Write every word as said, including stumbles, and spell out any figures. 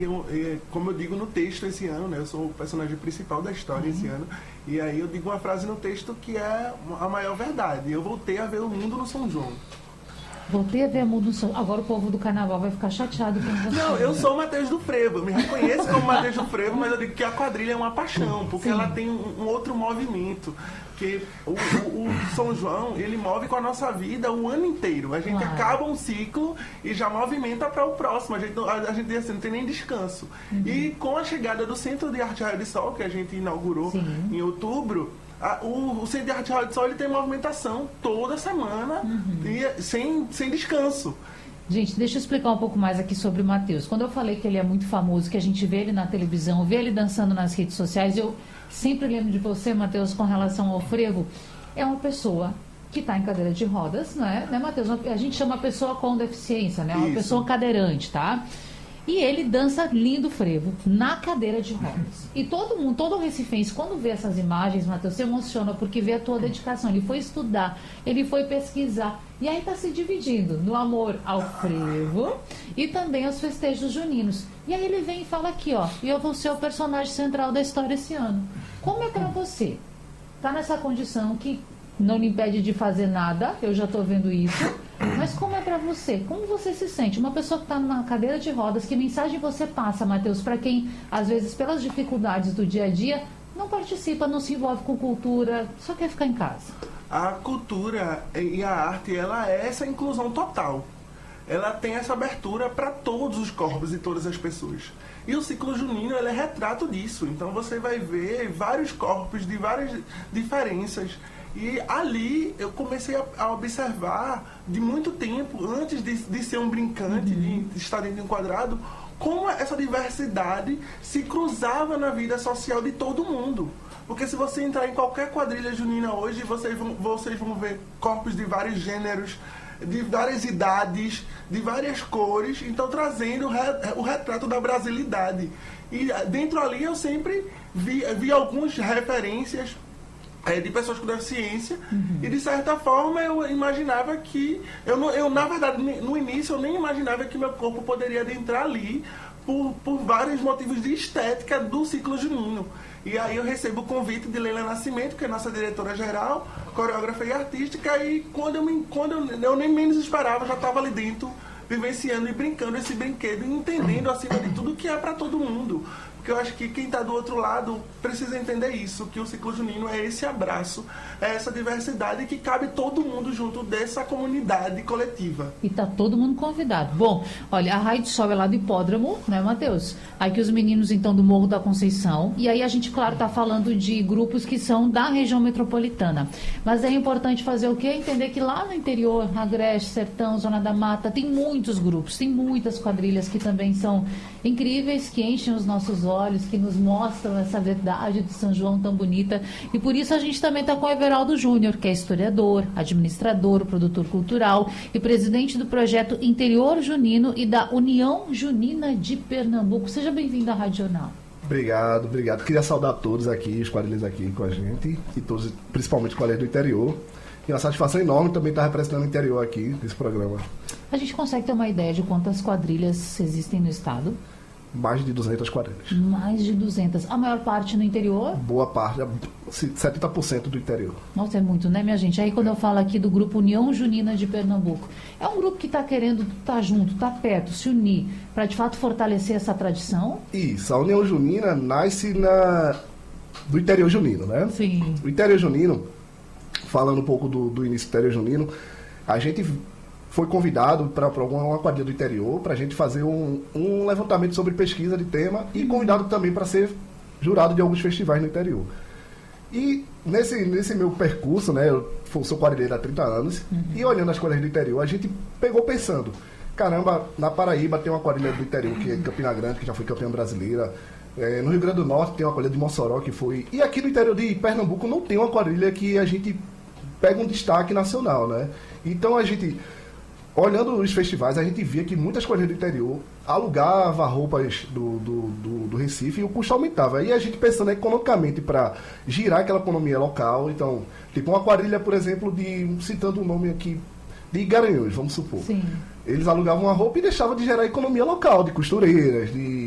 Eu, como eu digo no texto esse ano, né, eu sou o personagem principal da história uhum. esse ano, e aí eu digo uma frase no texto que é a maior verdade. Eu voltei a ver o mundo no São João. Voltei a ver o mundo no São João. Agora o povo do carnaval vai ficar chateado com você. Não, eu sou o Matheus do Frevo, eu me reconheço como Matheus do Frevo, mas eu digo que a quadrilha é uma paixão, porque Sim. ela tem um, um outro movimento. Porque o, o, o São João, ele move com a nossa vida o ano inteiro. A gente claro. acaba um ciclo e já movimenta para o próximo. A gente, a, a gente assim, não tem nem descanso. Uhum. E com a chegada do Centro de Arte Raio de Sol, que a gente inaugurou Sim. em outubro, a, o, o Centro de Arte Raio de Sol ele tem movimentação toda semana uhum. e, sem, sem descanso. Gente, deixa eu explicar um pouco mais aqui sobre o Matheus. Quando eu falei que ele é muito famoso, que a gente vê ele na televisão, vê ele dançando nas redes sociais, eu sempre lembro de você, Matheus, com relação ao frevo. É uma pessoa que está em cadeira de rodas, né, né Matheus? A gente chama a pessoa com deficiência, né? Uma Isso. pessoa cadeirante, tá? E ele dança lindo frevo na cadeira de rodas. E todo mundo, todo o recifense, quando vê essas imagens, Matheus, se emociona porque vê a tua dedicação. Ele foi estudar, ele foi pesquisar. E aí está se dividindo no amor ao frevo e também aos festejos juninos. E aí ele vem e fala aqui, ó, e eu vou ser o personagem central da história esse ano. Como é para você? Tá nessa condição que não lhe impede de fazer nada, eu já estou vendo isso. Mas como é para você? Como você se sente? Uma pessoa que está numa cadeira de rodas, que mensagem você passa, Matheus, para quem, às vezes, pelas dificuldades do dia a dia, não participa, não se envolve com cultura, só quer ficar em casa? A cultura e a arte, ela é essa inclusão total. Ela tem essa abertura para todos os corpos e todas as pessoas. E o ciclo junino, ele é retrato disso. Então você vai ver vários corpos de várias diferenças. E ali eu comecei a, a observar de muito tempo, antes de, de ser um brincante, uhum. de estar dentro de um quadrado, como essa diversidade se cruzava na vida social de todo mundo. Porque se você entrar em qualquer quadrilha junina hoje, vocês vão, vocês vão ver corpos de vários gêneros, de várias idades, de várias cores, então trazendo o, re, o retrato da brasilidade. E dentro ali eu sempre vi, vi algumas referências É, de pessoas com deficiência uhum. e de certa forma eu imaginava que eu, não, eu na verdade no início eu nem imaginava que meu corpo poderia adentrar ali por, por vários motivos de estética do ciclo junino. E aí eu recebo o convite de Leila Nascimento, que é nossa diretora geral, coreógrafa e artística, e quando eu, me, quando eu, eu nem menos esperava, já estava ali dentro vivenciando e brincando esse brinquedo e entendendo acima de tudo que é para todo mundo. Porque eu acho que quem está do outro lado precisa entender isso, que o ciclo junino é esse abraço, é essa diversidade que cabe todo mundo junto dessa comunidade coletiva. E tá todo mundo convidado. Bom, olha, a Raio de Sol é lá do Hipódromo, né, Matheus? Aí que os meninos, então, do Morro da Conceição. E aí a gente, claro, tá falando de grupos que são da região metropolitana. Mas é importante fazer o quê? Entender que lá no interior, Agreste, Sertão, Zona da Mata, tem muitos grupos, tem muitas quadrilhas que também são incríveis, que enchem os nossos olhos, que nos mostram essa verdade do São João tão bonita. E por isso a gente também está com o Everaldo Júnior, que é historiador, administrador, produtor cultural e presidente do projeto Interior Junino e da União Junina de Pernambuco. Seja bem-vindo à Rádio Jornal. Obrigado, obrigado. Queria saudar todos aqui, os quadrilhas aqui com a gente, e todos, principalmente quadrilhas do interior. E uma satisfação enorme também estar representando o interior aqui nesse programa. A gente consegue ter uma ideia de quantas quadrilhas existem no estado? Mais de duzentas quadrilhas. Mais de duzentas. A maior parte no interior? Boa parte, setenta por cento do interior. Nossa, é muito, né, minha gente? Aí quando eu falo aqui do grupo União Junina de Pernambuco, é um grupo que está querendo estar tá junto, estar tá perto, se unir, para de fato fortalecer essa tradição? Isso, a União Junina nasce na... do interior junino, né? Sim. O interior junino, falando um pouco do, do início do interior junino, a gente foi convidado para uma quadrilha do interior para a gente fazer um, um levantamento sobre pesquisa de tema e convidado também para ser jurado de alguns festivais no interior. E nesse, nesse meu percurso, né, eu sou quadrilheiro há trinta anos, uhum. e olhando as quadrilhas do interior, a gente pegou pensando, caramba, na Paraíba tem uma quadrilha do interior que é Campina Grande, que já foi campeã brasileira, é, no Rio Grande do Norte tem uma quadrilha de Mossoró que foi, e aqui no interior de Pernambuco não tem uma quadrilha que a gente pega um destaque nacional, né? Então a gente... olhando os festivais, a gente via que muitas quadrilhas do interior alugavam roupas do, do, do, do Recife e o custo aumentava. E a gente pensando economicamente para girar aquela economia local. Então, tipo uma quadrilha, por exemplo, de citando um nome aqui, de Garanhuns, vamos supor. Sim. Eles alugavam uma roupa e deixavam de gerar economia local, de costureiras, de